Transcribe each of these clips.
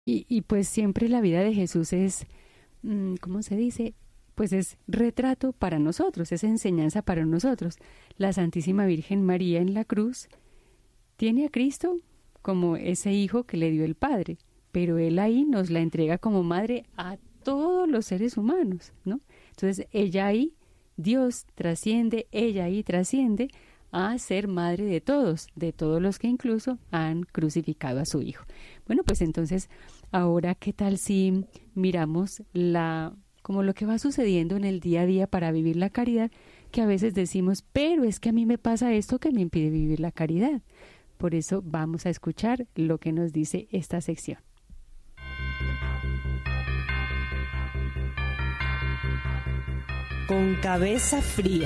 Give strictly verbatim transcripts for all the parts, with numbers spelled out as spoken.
Y, y pues siempre la vida de Jesús es, mm, ¿cómo se dice? Pues es retrato para nosotros, es enseñanza para nosotros. La Santísima Virgen María en la cruz tiene a Cristo como ese hijo que le dio el Padre, pero Él ahí nos la entrega como madre a todos los seres humanos, ¿no? Entonces ella ahí, Dios trasciende, ella ahí trasciende a ser madre de todos, de todos los que incluso han crucificado a su hijo. Bueno, pues entonces, ahora, ¿qué tal si miramos la, como lo que va sucediendo en el día a día para vivir la caridad? Que a veces decimos, pero es que a mí me pasa esto que me impide vivir la caridad. Por eso vamos a escuchar lo que nos dice esta sección. Con cabeza fría.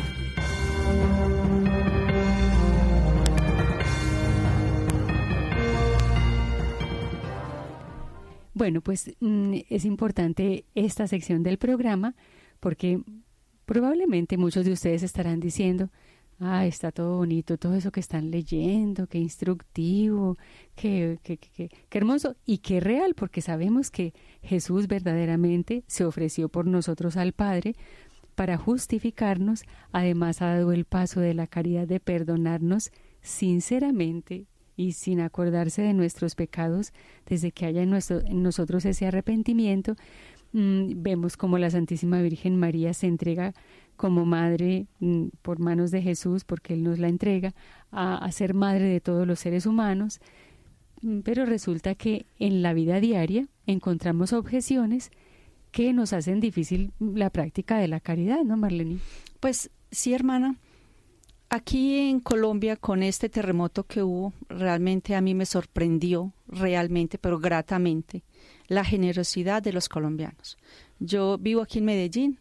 Bueno, pues mm, es importante esta sección del programa porque probablemente muchos de ustedes estarán diciendo, ah, está todo bonito, todo eso que están leyendo, qué instructivo, qué, qué, qué, qué, qué hermoso y qué real, porque sabemos que Jesús verdaderamente se ofreció por nosotros al Padre para justificarnos, además ha dado el paso de la caridad de perdonarnos sinceramente y sin acordarse de nuestros pecados, desde que haya en, nuestro, en nosotros ese arrepentimiento. Mmm, vemos como la Santísima Virgen María se entrega como madre mmm, por manos de Jesús, porque Él nos la entrega, a, a ser madre de todos los seres humanos, mmm, pero resulta que en la vida diaria encontramos objeciones que nos hacen difícil la práctica de la caridad, ¿no, Marlene? Pues sí, hermana. Aquí en Colombia, con este terremoto que hubo, realmente a mí me sorprendió, realmente, pero gratamente, la generosidad de los colombianos. Yo vivo aquí en Medellín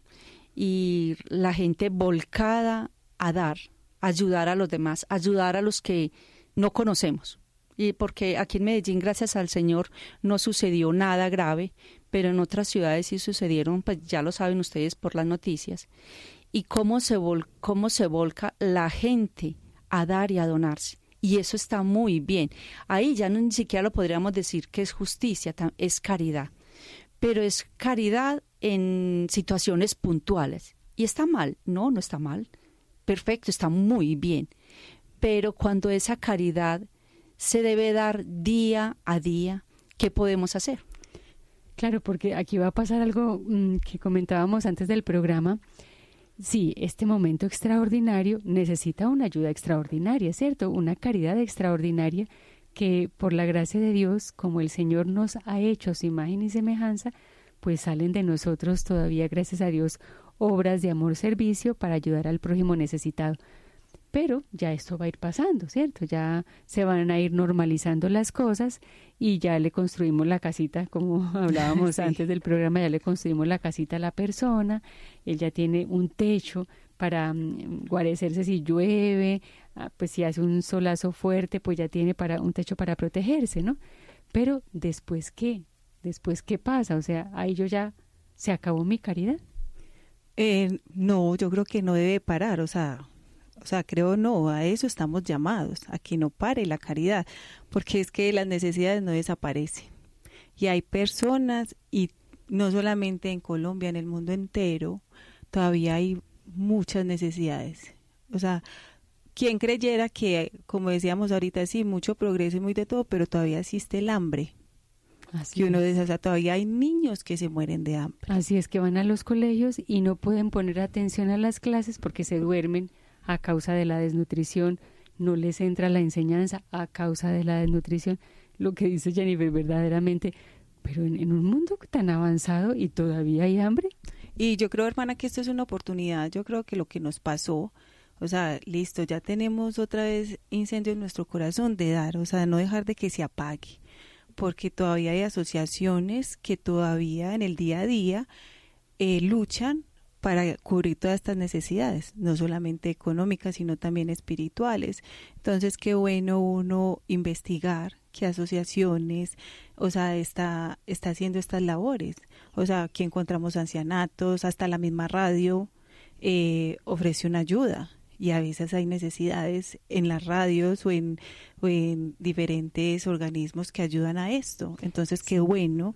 y la gente volcada a dar, ayudar a los demás, ayudar a los que no conocemos. Y porque aquí en Medellín, gracias al Señor, no sucedió nada grave, pero en otras ciudades sí sucedieron, pues ya lo saben ustedes por las noticias. Y cómo se, vol- cómo se volca la gente a dar y a donarse. Y eso está muy bien. Ahí ya no, ni siquiera lo podríamos decir que es justicia, es caridad. Pero es caridad en situaciones puntuales. ¿Y está mal? No, no está mal. Perfecto, está muy bien. Pero cuando esa caridad se debe dar día a día, ¿qué podemos hacer? Claro, porque aquí va a pasar algo mmm, que comentábamos antes del programa. Sí, este momento extraordinario necesita una ayuda extraordinaria, ¿cierto? Una caridad extraordinaria que por la gracia de Dios, como el Señor nos ha hecho su imagen y semejanza, pues salen de nosotros todavía, gracias a Dios, obras de amor, servicio para ayudar al prójimo necesitado. Pero ya esto va a ir pasando, ¿cierto? Ya se van a ir normalizando las cosas y ya le construimos la casita, como hablábamos sí. antes del programa, ya le construimos la casita a la persona, él ya tiene un techo para um, guarecerse si llueve, ah, pues si hace un solazo fuerte, pues ya tiene para un techo para protegerse, ¿no? Pero ¿después qué? ¿Después qué pasa? O sea, ahí yo ya, ¿se acabó mi caridad? Eh, no, yo creo que no debe parar, o sea... O sea, creo no, a eso estamos llamados, a que no pare la caridad, porque es que las necesidades no desaparecen. Y hay personas, y no solamente en Colombia, en el mundo entero, todavía hay muchas necesidades. O sea, ¿quién creyera que, como decíamos ahorita, sí, mucho progreso y muy de todo, pero todavía existe el hambre? Así que uno es. dice, o sea, todavía hay niños que se mueren de hambre. Así es, que van a los colegios y no pueden poner atención a las clases porque se duermen a causa de la desnutrición, no les entra la enseñanza a causa de la desnutrición. Lo que dice Jennifer, verdaderamente, pero en, en un mundo tan avanzado y todavía hay hambre. Y yo creo, hermana, que esto es una oportunidad. Yo creo que lo que nos pasó, o sea, listo, ya tenemos otra vez incendio en nuestro corazón de dar, o sea, no dejar de que se apague, porque todavía hay asociaciones que todavía en el día a día eh, luchan para cubrir todas estas necesidades, no solamente económicas, sino también espirituales. Entonces, qué bueno uno investigar qué asociaciones, o sea, está, está haciendo estas labores. O sea, aquí encontramos ancianatos, hasta la misma radio eh, ofrece una ayuda. y a veces hay necesidades en las radios o en, o en diferentes organismos que ayudan a esto. Entonces, qué bueno